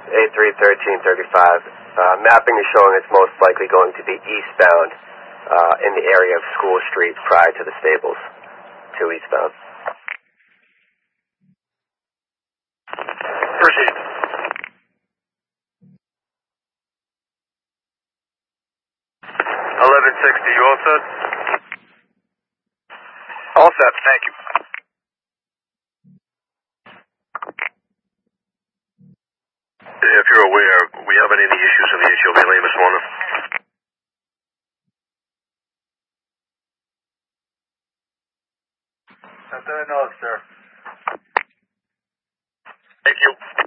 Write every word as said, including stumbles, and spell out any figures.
A three thirteen thirty-five. Uh, mapping is showing it's most likely going to be eastbound uh, in the area of School Street prior to the stables. Two eastbound. Proceed. eleven sixty, you all set? All set, thank you. If you're aware, we haven't any issues in the H O V lane this morning. Not that I know of, sir. Thank you.